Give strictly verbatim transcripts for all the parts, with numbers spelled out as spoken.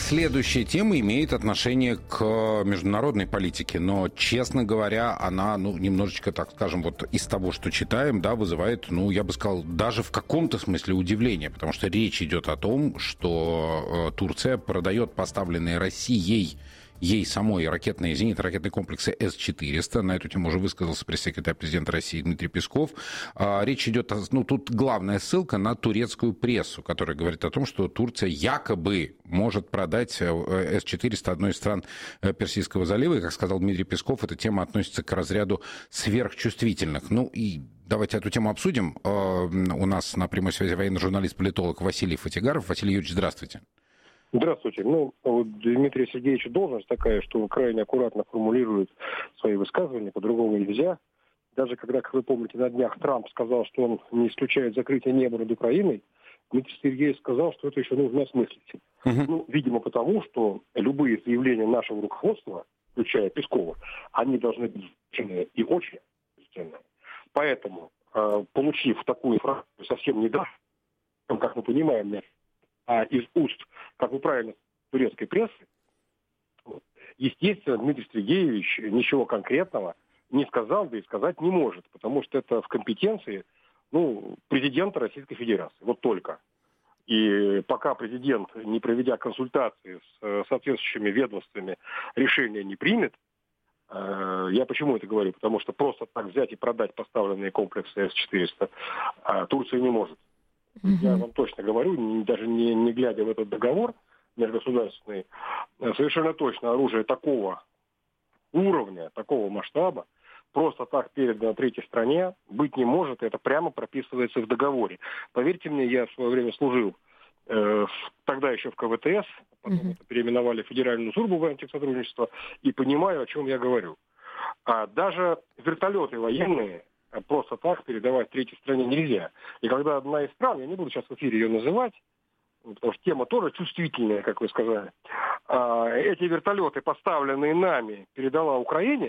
следующая тема имеет отношение к международной политике, но, честно говоря, она, ну, немножечко, так скажем, вот из того, что читаем, да, вызывает, ну, я бы сказал, даже в каком-то смысле удивление, потому что речь идет о том, что э, Турция продает поставленные Россией ей самой ракетные зенитно-ракетные комплексы эс четыреста. На эту тему уже высказался пресс-секретарь президента России Дмитрий Песков. А, речь идет, ну, тут главная ссылка на турецкую прессу, которая говорит о том, что Турция якобы может продать эс четыреста одной из стран Персидского залива. И, как сказал Дмитрий Песков, эта тема относится к разряду сверхчувствительных. Ну и давайте эту тему обсудим. У нас на прямой связи военный журналист-политолог Василий Фатигаров. Василий Юрьевич, здравствуйте. Здравствуйте. Ну, вот Дмитрий Сергеевич должность такая, что крайне аккуратно формулирует свои высказывания, по-другому нельзя. Даже когда, как вы помните, на днях Трамп сказал, что он не исключает закрытие неба над Украиной, Дмитрий Сергеевич сказал, что это еще нужно осмыслить. Uh-huh. Ну, видимо, потому, что любые заявления нашего руководства, включая Пескова, они должны быть значительные и очень значительные. Поэтому, э, получив такую фразу совсем недавно, как мы понимаем, а из уст, как вы правильно, турецкой прессы, естественно, Дмитрий Сергеевич ничего конкретного не сказал, да и сказать не может, потому что это в компетенции, ну, президента Российской Федерации. Вот только. И пока президент, не проведя консультации с соответствующими ведомствами, решения не примет, э, я почему это говорю? Потому что просто так взять и продать поставленные комплексы эс четыреста э, Турция не может. Я вам точно говорю, даже не, не глядя в этот договор межгосударственный, совершенно точно оружие такого уровня, такого масштаба просто так передано третьей стране быть не может. Это прямо прописывается в договоре. Поверьте мне, я в свое время служил э, тогда еще в ка вэ тэ эс, потом uh-huh. это переименовали в Федеральную службу военного сотрудничества, и понимаю, о чем я говорю. А даже вертолеты военные просто так передавать третьей стране нельзя. И когда одна из стран, я не буду сейчас в эфире ее называть, потому что тема тоже чувствительная, как вы сказали, эти вертолеты, поставленные нами, передала Украине,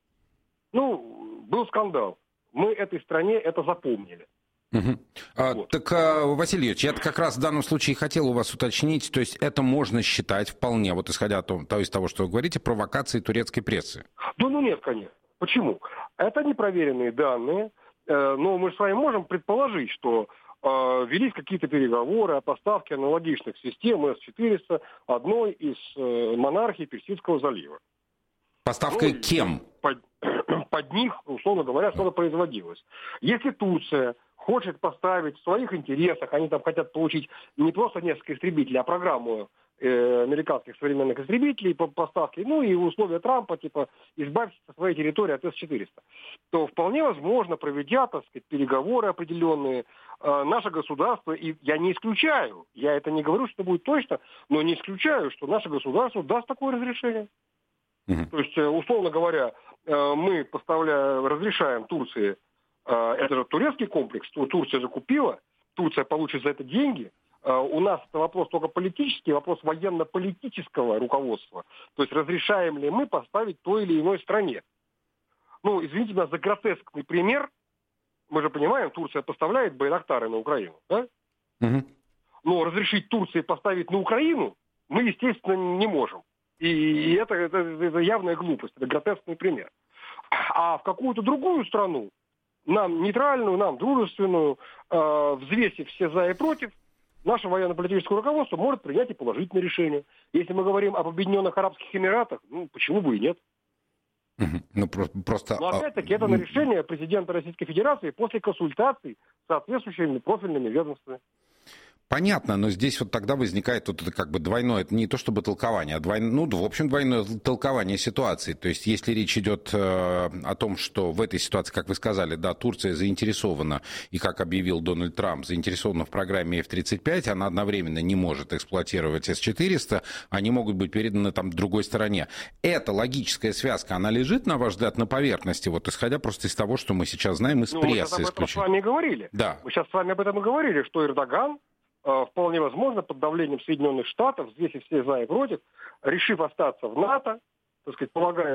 ну, был скандал. Мы этой стране это запомнили. Угу. А, вот. Так, Василий Юрьевич, я как раз в данном случае хотел у вас уточнить, то есть это можно считать вполне, вот исходя от того, из того, что вы говорите, провокацией турецкой прессы? Да ну нет, конечно. Почему? Это непроверенные данные, но мы с вами можем предположить, что велись какие-то переговоры о поставке аналогичных систем эс четыреста одной из монархий Персидского залива. Поставкой ну, кем? Под, под них, условно говоря, что-то производилось. Если Турция хочет поставить в своих интересах, они там хотят получить не просто несколько истребителей, а программу американских современных истребителей по поставке, ну и условия Трампа, типа, избавиться от своей территории от эс четыреста, то вполне возможно, проведя, так сказать, переговоры определенные, э, наше государство, и я не исключаю, я это не говорю, что будет точно, но не исключаю, что наше государство даст такое разрешение. Uh-huh. То есть, условно говоря, э, мы поставляем, разрешаем Турции, э, это же турецкий комплекс, Турция закупила, Турция получит за это деньги. У нас это вопрос только политический, вопрос военно-политического руководства. То есть разрешаем ли мы поставить той или иной стране. Ну, извините меня за гротескный пример. Мы же понимаем, Турция поставляет байрактары на Украину, да? Угу. Но разрешить Турции поставить на Украину мы, естественно, не можем. И это, это, это явная глупость, это гротескный пример. А в какую-то другую страну, нам нейтральную, нам дружественную, э, взвесив все за и против, наше военно-политическое руководство может принять и положительное решение. Если мы говорим об Объединенных Арабских Эмиратах, ну, почему бы и нет? Угу. Ну, просто... Но опять-таки это на решение президента Российской Федерации после консультаций с соответствующими профильными ведомствами. Понятно, но здесь вот тогда возникает вот это как бы двойное, это не то чтобы толкование, а двойное, ну, в общем, двойное толкование ситуации. То есть, если речь идет э, о том, что в этой ситуации, как вы сказали, да, Турция заинтересована, и как объявил Дональд Трамп, заинтересована в программе эф тридцать пять, она одновременно не может эксплуатировать эс четыреста, они могут быть переданы там другой стороне. Эта логическая связка, она лежит, на ваш взгляд, на поверхности, вот исходя просто из того, что мы сейчас знаем из ну, прессы. Мы сейчас об этом с вами и говорили. Да. Мы сейчас с вами об этом и говорили, что Эрдоган вполне возможно, под давлением Соединенных Штатов, взвесив все за и против, решив остаться в НАТО, так сказать, полагая,